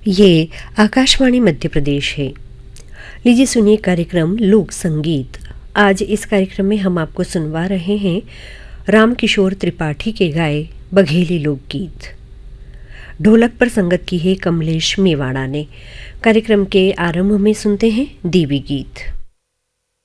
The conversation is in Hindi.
ये आकाशवाणी मध्य प्रदेश है। लीजिए सुनिए कार्यक्रम लोक संगीत। आज इस कार्यक्रम में हम आपको सुनवा रहे हैं रामकिशोर त्रिपाठी के गाए बघेली लोकगीत। ढोलक पर संगत की है कमलेश मेवाड़ा ने। कार्यक्रम के आरंभ में सुनते हैं देवी गीत।